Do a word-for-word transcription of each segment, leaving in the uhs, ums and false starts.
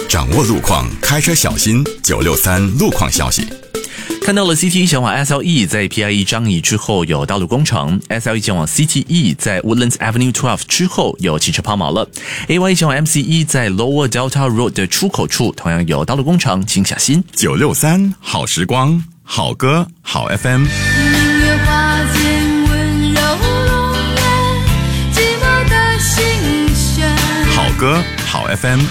掌握路况，开车小心。九六三路况消息。 看到了 C T E 前往 S L E 在 P I E 张仪之后有道路工程 ，S L E 前往 C T E 在 Woodlands Avenue 十二之后有汽车抛锚了 ，A Y 前往 M C E 在 Lower Delta Road 的出口处同样有道路工程，请小心。 九六三好时光，好歌好 F M。好歌好 F M。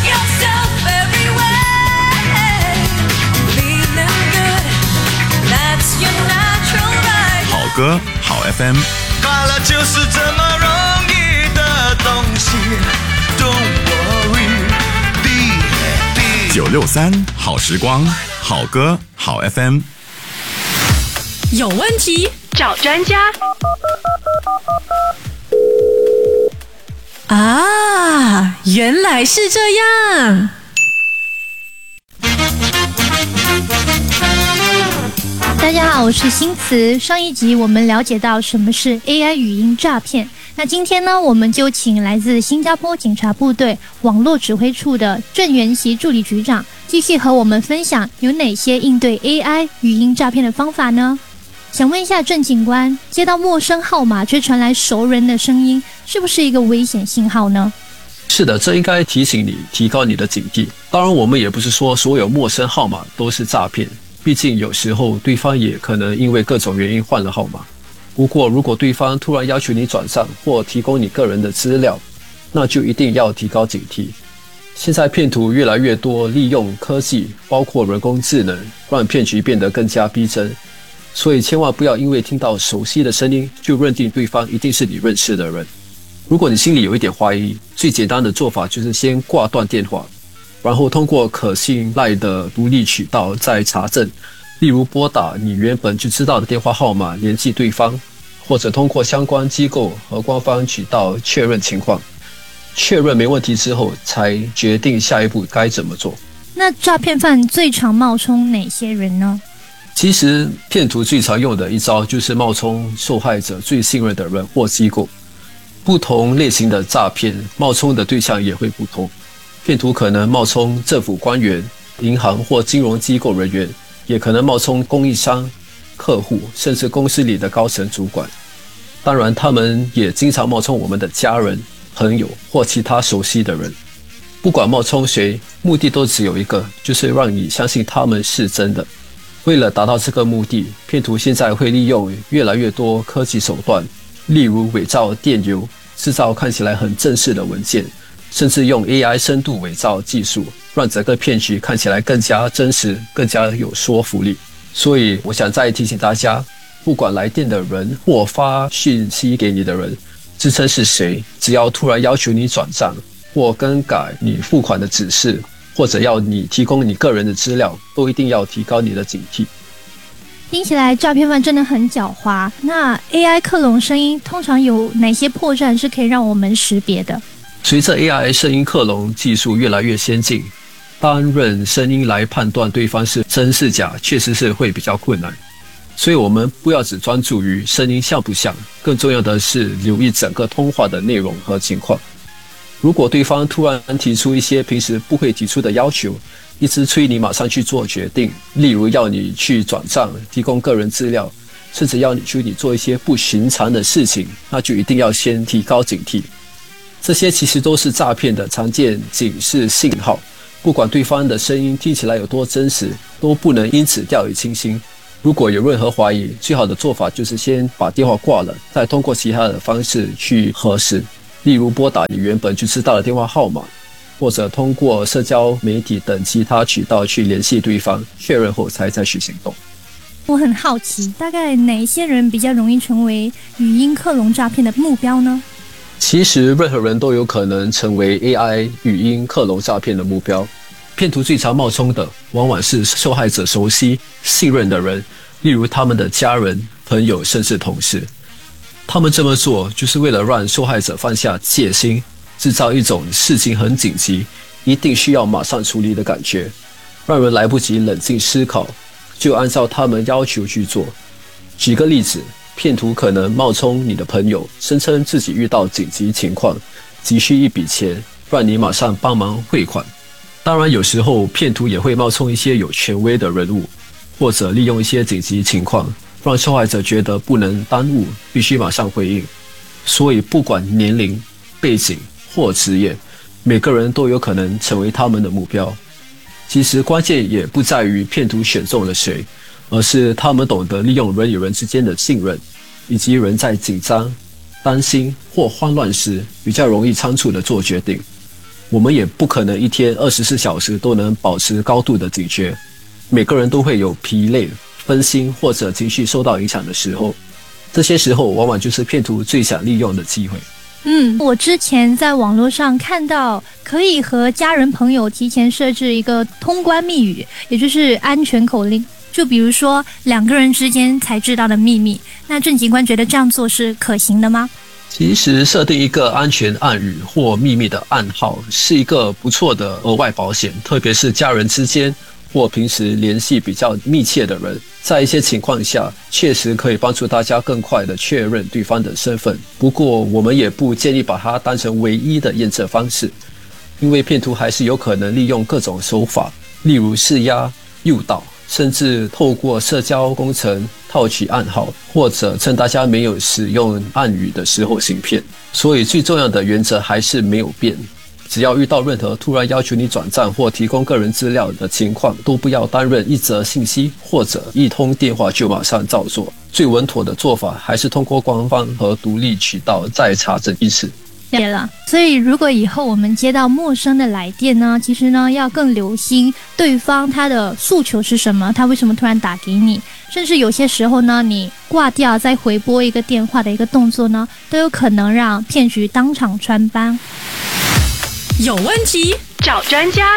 好歌好 F M。 快乐就是这么容易的东西 ，Don't worry， be be。 九六三好时光，好歌好 F M。 有问题找专家。啊，原来是这样。 大家好，我是新慈。上一集我们了解到什么是 A I 语音诈骗，那今天呢，我们就请来自新加坡警察部队网络指挥处的郑元熙助理局长继续和我们分享有哪些应对 A I 语音诈骗的方法呢？想问一下郑警官，接到陌生号码却传来熟人的声音，是不是一个危险信号呢？ 是的，这应该提醒你提高你的警惕。当然，我们也不是说所有陌生号码都是诈骗，毕竟有时候对方也可能因为各种原因换了号码。不过，如果对方突然要求你转账或提供你个人的资料，那就一定要提高警惕。现在骗徒越来越多，利用科技，包括人工智能，让骗局变得更加逼真。所以千万不要因为听到熟悉的声音就认定对方一定是你认识的人。如果你心里有一点怀疑，最简单的做法就是先挂断电话，然后通过可信赖的独立渠道再查证，例如拨打你原本就知道的电话号码联系对方，或者通过相关机构和官方渠道确认情况，确认没问题之后才决定下一步该怎么做。 那诈骗犯最常冒充哪些人呢？ 其实骗徒最常用的一招就是冒充受害者最信任的人或机构。不同类型的诈骗冒充的对象也会不同，骗徒可能冒充政府官员、银行或金融机构人员，也可能冒充供应商、客户，甚至公司里的高层主管。当然，他们也经常冒充我们的家人、朋友或其他熟悉的人。不管冒充谁，目的都只有一个，就是让你相信他们是真的。为了达到这个目的，骗徒现在会利用越来越多科技手段，例如伪造电邮，制造看起来很正式的文件，甚至用 A I 深度伪造技术，让整个骗局看起来更加真实，更加有说服力。所以我想再提醒大家，不管来电的人或发讯息给你的人自称是谁，只要突然要求你转账或更改你付款的指示，或者要你提供你个人的资料，都一定要提高你的警惕。 听起来诈骗犯真的很狡猾。那 A I 克隆声音通常有哪些破绽是可以让我们识别的？ 随着 A I 声音克隆技术越来越先进，单认声音来判断对方是真是假，确实是会比较困难。所以我们不要只专注于声音像不像，更重要的是留意整个通话的内容和情况。如果对方突然提出一些平时不会提出的要求，一直催你马上去做决定，例如要你去转账、提供个人资料，甚至要你去你做一些不寻常的事情，那就一定要先提高警惕。这些其实都是诈骗的常见警示信号，不管对方的声音听起来有多真实，都不能因此掉以轻心。如果有任何怀疑，最好的做法就是先把电话挂了，再通过其他的方式去核实，例如拨打你原本就知道的电话号码，或者通过社交媒体等其他渠道去联系对方，确认后才采取行动。 我很好奇，大概哪些人比较容易成为语音克隆诈骗的目标呢？ 其实任何人都有可能成为 A I 语音克隆诈骗的目标。骗徒最常冒充的往往是受害者熟悉、信任的人，例如他们的家人、朋友甚至同事。他们这么做就是为了让受害者放下戒心，制造一种事情很紧急，一定需要马上处理的感觉，让人来不及冷静思考，就按照他们要求去做。举个例子，骗徒可能冒充你的朋友，声称自己遇到紧急情况，急需一笔钱，让你马上帮忙汇款。 当然有时候骗徒也会冒充一些有权威的人物，或者利用一些紧急情况，让受害者觉得不能耽误，必须马上回应。所以不管年龄、背景或职业，每个人都有可能成为他们的目标。其实关键也不在于骗徒选中了谁，而是他们懂得利用人与人之间的信任，以及人在紧张、担心或慌乱时比较容易仓促地做决定。我们也不可能一天二十四小时都能保持高度的警觉，每个人都会有疲累、分心或者情绪受到影响的时候，这些时候往往就是骗徒最想利用的机会。 嗯，我之前在网络上看到可以和家人朋友提前设置一个通关密语，也就是安全口令，就比如说两个人之间才知道的秘密。那郑警官觉得这样做是可行的吗？ 其实设定一个安全暗语或秘密的暗号是一个不错的额外保险，特别是家人之间或平时联系比较密切的人，在一些情况下确实可以帮助大家更快地确认对方的身份。不过我们也不建议把它当成唯一的验证方式，因为骗徒还是有可能利用各种手法，例如施压、诱导，甚至透过社交工程套取暗号，或者趁大家没有使用暗语的时候行骗。所以最重要的原则还是没有变，只要遇到任何突然要求你转账或提供个人资料的情况，都不要单任一则信息或者一通电话就马上照做。最稳妥的做法还是通过官方和独立渠道再查证一次。 了解了，所以如果以后我们接到陌生的来电呢，其实呢要更留心对方他的诉求是什么，他为什么突然打给你，甚至有些时候呢，你挂掉再回拨一个电话的一个动作呢，都有可能让骗局当场穿帮。 有问题找专家。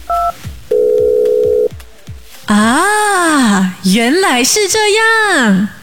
啊，原来是这样。